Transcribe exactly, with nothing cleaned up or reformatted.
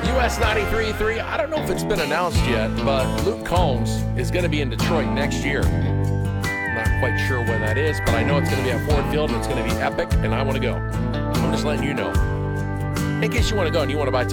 U S ninety-three point three, I don't know if it's been announced yet, but Luke Combs is going to be in Detroit next year. I'm not quite sure when that is, but I know it's going to be at Ford Field and it's going to be epic, and I want to go. I'm just letting you know. In case you want to go and you want to buy tickets,